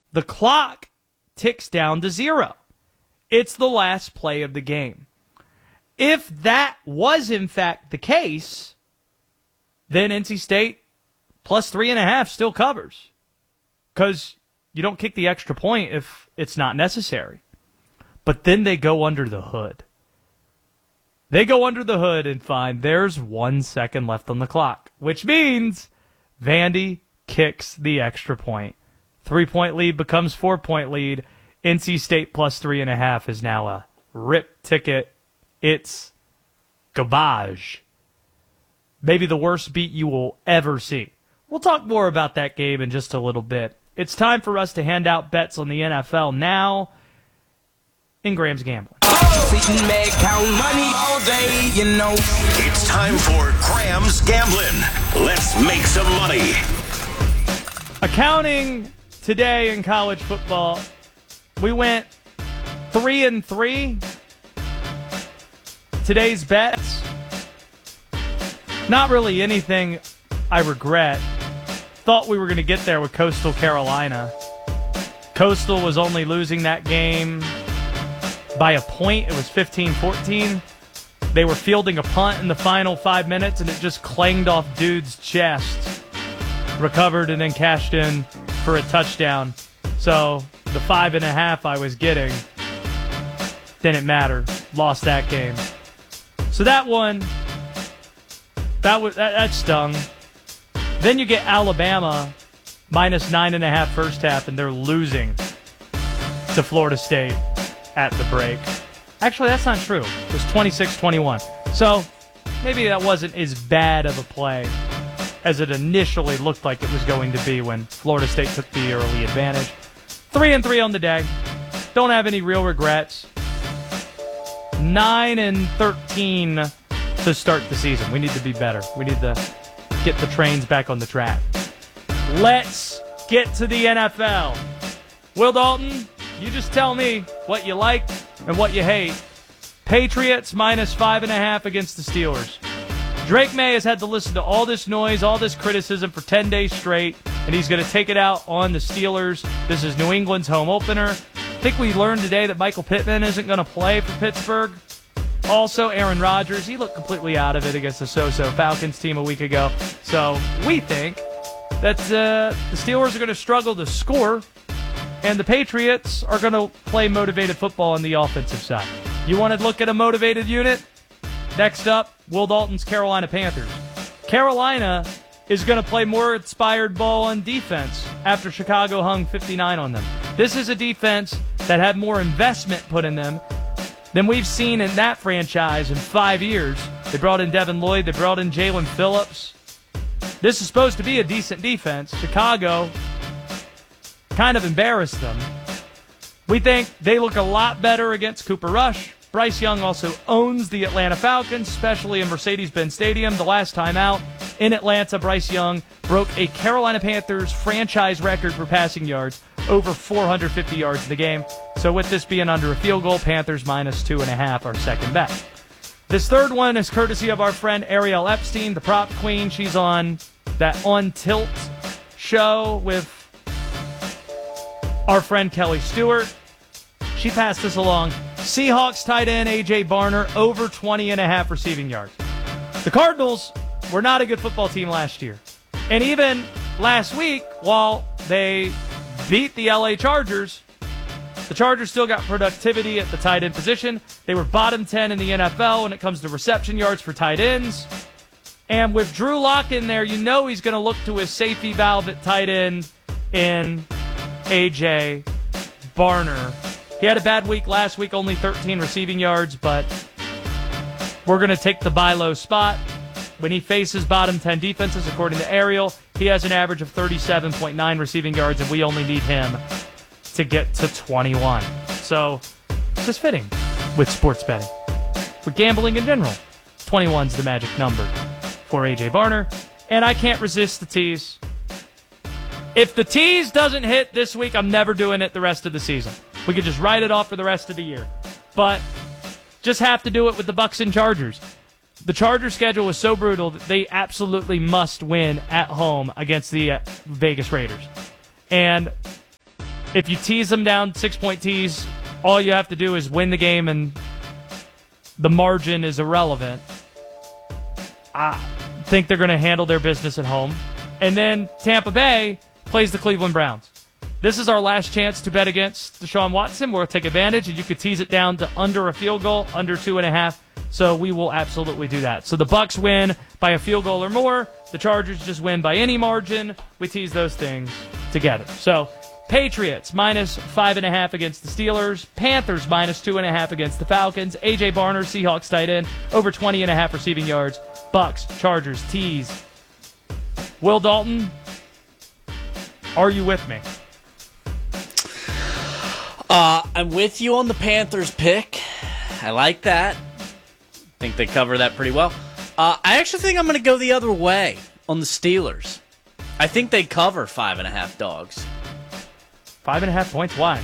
the clock ticks down to 0. It's the last play of the game. If that was in fact the case, then NC State plus 3.5 still covers, because you don't kick the extra point if it's not necessary. But then they go under the hood. They go under the hood and find there's 1 second left on the clock, which means Vandy kicks the extra point. 3-point lead becomes 4-point lead. NC State plus 3.5 is now a rip ticket. It's garbage. Maybe the worst beat you will ever see. We'll talk more about that game in just a little bit. It's time for us to hand out bets on the NFL now in Graham's Gambling. It's time for Graham's Gambling. Let's make some money. Accounting today in college football, we went 3-3. Today's bets, not really anything I regret. Thought we were going to get there with Coastal Carolina. Coastal was only losing that game by a point. It was 15-14. They were fielding a punt in the final 5 minutes, and it just clanged off dude's chest. Recovered and then cashed in for a touchdown. So the 5.5 I was getting didn't matter. Lost that game. So that one, that stung. Then you get Alabama minus 9.5 first half, and they're losing to Florida State at the break. Actually, that's not true. It was 26-21. So maybe that wasn't as bad of a play as it initially looked like it was going to be when Florida State took the early advantage. 3-3 on the day. Don't have any real regrets. 9-13 to start the season. We need to be better. We need to get the trains back on the track. Let's get to the NFL. Will Dalton, you just tell me what you like and what you hate. Patriots minus 5.5 against the Steelers. Drake May has had to listen to all this noise, all this criticism for 10 days straight, and he's going to take it out on the Steelers. This is New England's home opener. I think we learned today that Michael Pittman isn't going to play for Pittsburgh. Also, Aaron Rodgers, he looked completely out of it against the so-so Falcons team a week ago. So we think that the Steelers are going to struggle to score, and the Patriots are going to play motivated football on the offensive side. You want to look at a motivated unit? Next up, Will Dalton's Carolina Panthers. Carolina is going to play more inspired ball on defense after Chicago hung 59 on them. This is a defense that had more investment put in them than we've seen in that franchise in 5 years. They brought in Devin Lloyd. They brought in Jalen Phillips. This is supposed to be a decent defense. Chicago kind of embarrassed them. We think they look a lot better against Cooper Rush. Bryce Young also owns the Atlanta Falcons, especially in Mercedes-Benz Stadium. The last time out in Atlanta, Bryce Young broke a Carolina Panthers franchise record for passing yards, over 450 yards in the game. So with this being under a field goal, Panthers minus 2.5, our second bet. This third one is courtesy of our friend Ariel Epstein, the prop queen. She's on that On Tilt show with our friend Kelly Stewart. She passed this along. Seahawks tight end A.J. Barner, over 20.5 receiving yards. The Cardinals were not a good football team last year. And even last week, while they beat the L.A. Chargers, the Chargers still got productivity at the tight end position. They were bottom 10 in the NFL when it comes to reception yards for tight ends. And with Drew Lock in there, you know he's going to look to his safety valve at tight end in A.J. Barner. He had a bad week last week, only 13 receiving yards, but we're going to take the buy low spot. When he faces bottom 10 defenses, according to Ariel, he has an average of 37.9 receiving yards, and we only need him to get to 21. So, it's just fitting with sports betting. For gambling in general, 21's the magic number for A.J. Barner, and I can't resist the tease. If the tease doesn't hit this week, I'm never doing it the rest of the season. We could just write it off for the rest of the year. But just have to do it with the Bucs and Chargers. The Chargers schedule was so brutal that they absolutely must win at home against the Vegas Raiders. And If you tease them down 6-point tease, all you have to do is win the game and the margin is irrelevant. I think they're going to handle their business at home. And then Tampa Bay plays the Cleveland Browns. This is our last chance to bet against Deshaun Watson. We'll take advantage, and you could tease it down to under a field goal, under 2.5. So we will absolutely do that. So the Bucs win by a field goal or more. The Chargers just win by any margin. We tease those things together. So Patriots minus 5.5 against the Steelers. Panthers minus 2.5 against the Falcons. A.J. Barner, Seahawks tight end, over 20.5 receiving yards. Bucs, Chargers, tease. Will Dalton, are you with me? I'm with you on the Panthers pick. I like that. Think they cover that pretty well. I actually think I'm going to go the other way on the Steelers. I think they cover 5.5 dogs. 5.5 points? Why?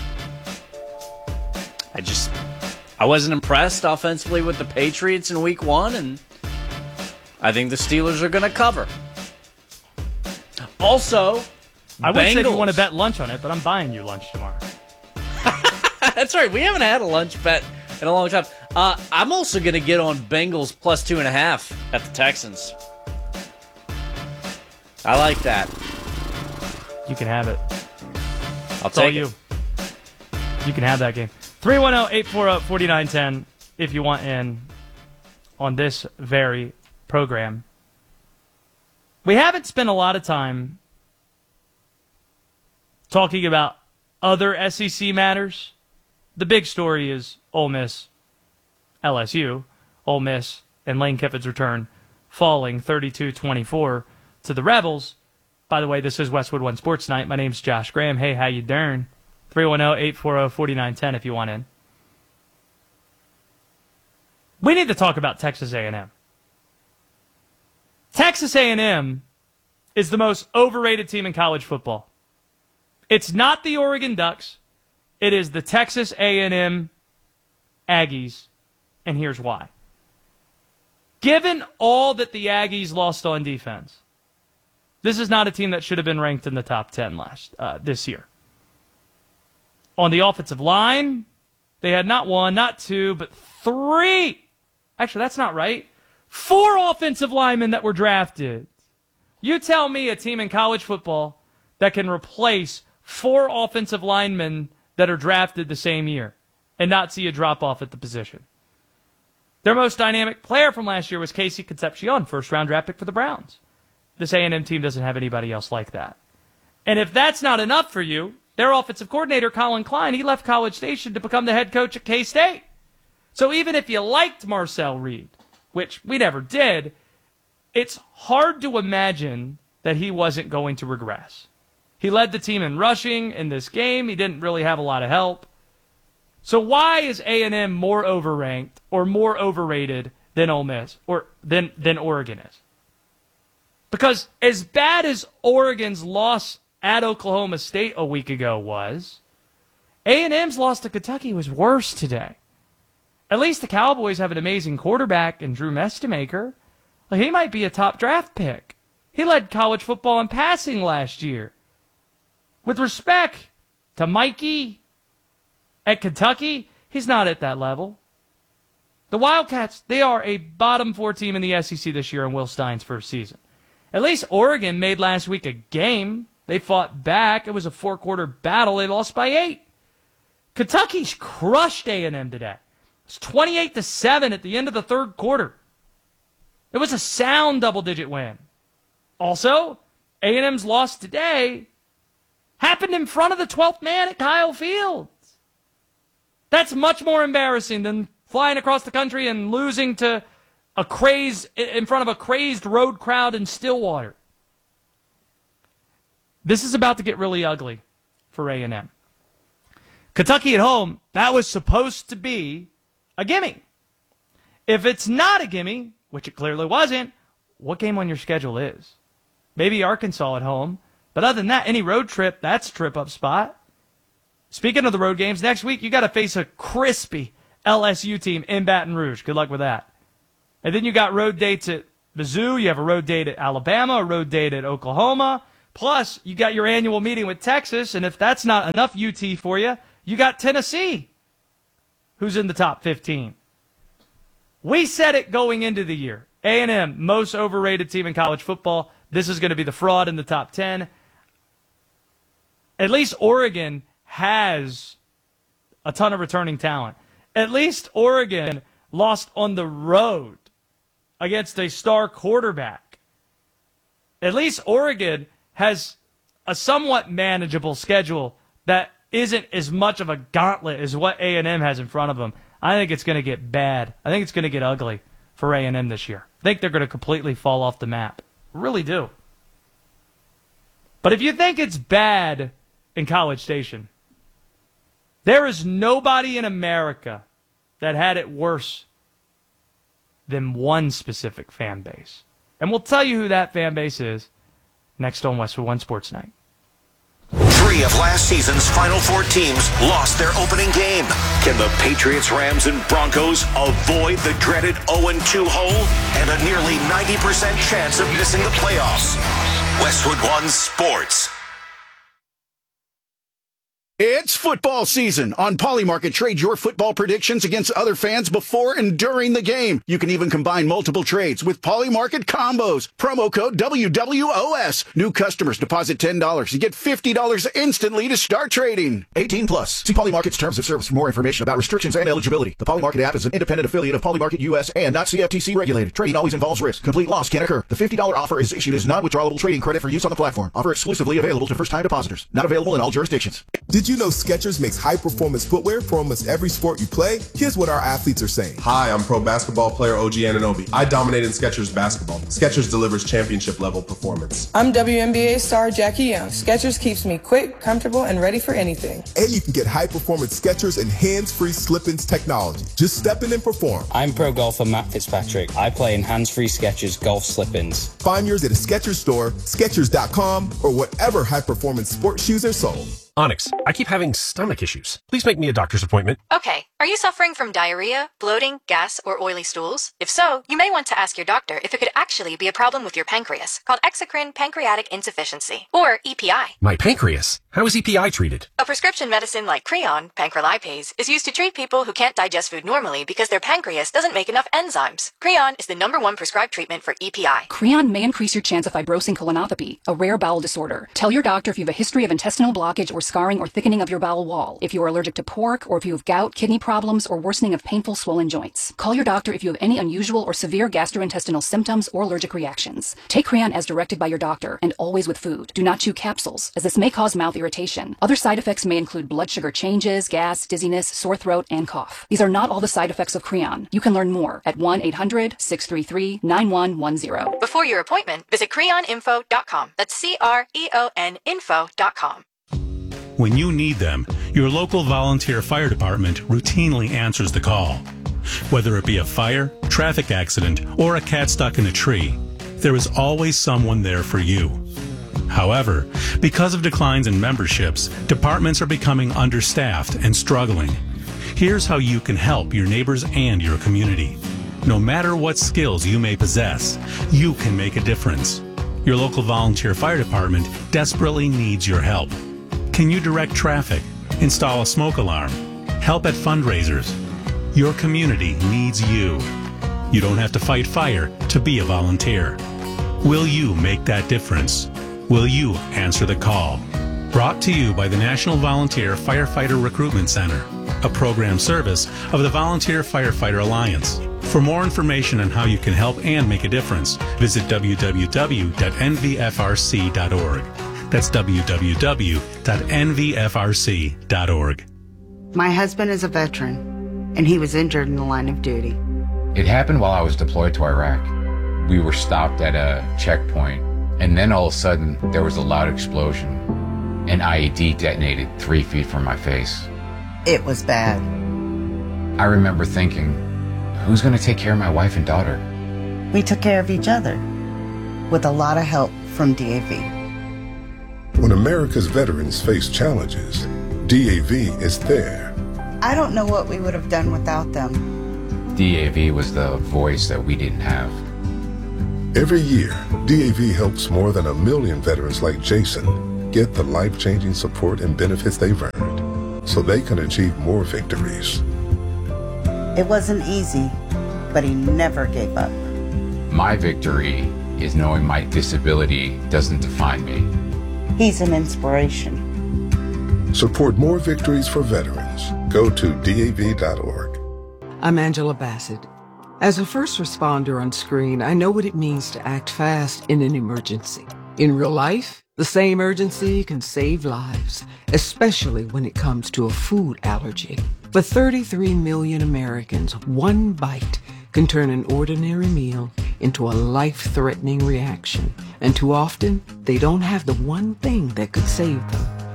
I wasn't impressed offensively with the Patriots in week 1, and I think the Steelers are going to cover. Also, I would say if you Bengals. want to bet lunch on it, but I'm buying you lunch tomorrow. That's right. We haven't had a lunch bet in a long time. I'm also going to get on Bengals plus 2.5 at the Texans. I like that. You can have it. I'll It's all take you. it. You can have that game. 310-840-4910 if you want in on this very program. We haven't spent a lot of time talking about other SEC matters. The big story is Ole Miss, LSU, Ole Miss, and Lane Kiffin's return falling 32-24 to the Rebels. By the way, this is Westwood One Sports Night. My name's Josh Graham. Hey, how you doing? 310-840-4910 if you want in. We need to talk about Texas A&M. Texas A&M is the most overrated team in college football. It's not the Oregon Ducks. It is the Texas A&M Aggies, and here's why. Given all that the Aggies lost on defense, this is not a team that should have been ranked in the top 10 this year. On the offensive line, they had not one, not two, but three. Actually, that's not right. 4 offensive linemen that were drafted. You tell me a team in college football that can replace 4 offensive linemen that are drafted the same year and not see a drop-off at the position. Their most dynamic player from last year was Casey Concepcion, first-round draft pick for the Browns. This A&M team doesn't have anybody else like that. And if that's not enough for you, their offensive coordinator, Colin Klein, he left College Station to become the head coach at K-State. So even if you liked Marcel Reed, which we never did, it's hard to imagine that he wasn't going to regress. He led the team in rushing in this game. He didn't really have a lot of help. So why is A&M more overranked or more overrated than Ole Miss or than Oregon is? Because as bad as Oregon's loss at Oklahoma State a week ago was, A&M's loss to Kentucky was worse today. At least the Cowboys have an amazing quarterback in Drew Mestemaker. He might be a top draft pick. He led college football in passing last year. With respect to Mikey at Kentucky, he's not at that level. The Wildcats, they are a bottom 4 team in the SEC this year in Will Stein's first season. At least Oregon made last week a game. They fought back. It was a 4-quarter battle. They lost by 8. Kentucky's crushed A&M today. It's 28-7 at the end of the third quarter. It was a sound double-digit win. Also, A&M's loss today happened in front of the 12th man at Kyle Fields. That's much more embarrassing than flying across the country and losing to in front of a crazed road crowd in Stillwater. This is about to get really ugly for A&M. Kentucky at home, that was supposed to be a gimme. If it's not a gimme, which it clearly wasn't, what game on your schedule is? Maybe Arkansas at home. But other than that, any road trip, that's a trip-up spot. Speaking of the road games, next week you got to face a crispy LSU team in Baton Rouge. Good luck with that. And then you got road dates at Mizzou. You have a road date at Alabama, a road date at Oklahoma, Plus, you got your annual meeting with Texas, and if that's not enough UT for you, you got Tennessee, who's in the top 15. We said it going into the year. A&M, most overrated team in college football. This is going to be the fraud in the top 10. At least Oregon has a ton of returning talent. At least Oregon lost on the road against a star quarterback. At least Oregon has a somewhat manageable schedule that isn't as much of a gauntlet as what A&M has in front of them. I think it's going to get bad. I think it's going to get ugly for A&M this year. I think they're going to completely fall off the map. I really do. But if you think it's bad in College Station, there is nobody in America that had it worse than one specific fan base. And we'll tell you who that fan base is next on Westwood One Sports Night. 3 of last season's Final Four teams lost their opening game. Can the Patriots, Rams, and Broncos avoid the dreaded 0-2 hole and a nearly 90% chance of missing the playoffs? Westwood One Sports. It's football season. On Polymarket, trade your football predictions against other fans before and during the game. You can even combine multiple trades with Polymarket combos. Promo code WWOS. New customers deposit $10. You get $50 instantly to start trading. 18 plus. See Polymarket's terms of service for more information about restrictions and eligibility. The Polymarket app is an independent affiliate of Polymarket US and not CFTC regulated. Trading always involves risk. Complete loss can occur. The $50 offer is issued as non-withdrawable trading credit for use on the platform. Offer exclusively available to first-time depositors. Not available in all jurisdictions. Did you know Skechers makes high-performance footwear for almost every sport you play? Here's what our athletes are saying. Hi, I'm pro basketball player OG Anunoby. I dominated Skechers basketball. Skechers delivers championship-level performance. I'm WNBA star Jackie Young. Skechers keeps me quick, comfortable, and ready for anything. And you can get high-performance Skechers and hands-free slip-ins technology. Just step in and perform. I'm pro golfer Matt Fitzpatrick. I play in hands-free Skechers golf slip-ins. Find yours at a Skechers store, Skechers.com, or whatever high-performance sports shoes are sold. Onyx, I keep having stomach issues. Please make me a doctor's appointment. Okay. Are you suffering from diarrhea, bloating, gas, or oily stools? If so, you may want to ask your doctor if it could actually be a problem with your pancreas, called exocrine pancreatic insufficiency, or EPI. My pancreas? How is EPI treated? A prescription medicine like Creon, pancrelipase, is used to treat people who can't digest food normally because their pancreas doesn't make enough enzymes. Creon is the #1 prescribed treatment for EPI. Creon may increase your chance of fibrosing colonopathy, a rare bowel disorder. Tell your doctor if you have a history of intestinal blockage or scarring or thickening of your bowel wall, if you are allergic to pork, or if you have gout, kidney problems, or worsening of painful swollen joints. Call your doctor if you have any unusual or severe gastrointestinal symptoms or allergic reactions. Take Creon as directed by your doctor, and always with food. Do not chew capsules, as this may cause mouth irritation. Other side effects may include blood sugar changes, gas, dizziness, sore throat, and cough. These are not all the side effects of Creon. You can learn more at 1-800-633-9110. Before your appointment, visit creoninfo.com. That's CREON info.com. When you need them, your local volunteer fire department routinely answers the call. Whether it be a fire, traffic accident, or a cat stuck in a tree, there is always someone there for you. However, because of declines in memberships, departments are becoming understaffed and struggling. Here's how you can help your neighbors and your community. No matter what skills you may possess, you can make a difference. Your local volunteer fire department desperately needs your help. Can you direct traffic, install a smoke alarm, help at fundraisers? Your community needs you. You don't have to fight fire to be a volunteer. Will you make that difference? Will you answer the call? Brought to you by the National Volunteer Firefighter Recruitment Center, a program service of the Volunteer Firefighter Alliance. For more information on how you can help and make a difference, visit www.nvfrc.org. That's www.nvfrc.org. My husband is a veteran, and he was injured in the line of duty. It happened while I was deployed to Iraq. We were stopped at a checkpoint, and then all of a sudden, there was a loud explosion. An IED detonated 3 feet from my face. It was bad. I remember thinking, who's going to take care of my wife and daughter? We took care of each other, with a lot of help from DAV. When America's veterans face challenges, DAV is there. I don't know what we would have done without them. DAV was the voice that we didn't have. Every year, DAV helps more than 1 million veterans like Jason get the life-changing support and benefits they've earned so they can achieve more victories. It wasn't easy, but he never gave up. My victory is knowing my disability doesn't define me. He's an inspiration. Support more victories for veterans. Go to DAV.org. I'm Angela Bassett. As a first responder on screen, I know what it means to act fast in an emergency. In real life, the same urgency can save lives, especially when it comes to a food allergy. For 33 million Americans, one bite can turn an ordinary meal into a life-threatening reaction. And too often, they don't have the one thing that could save them.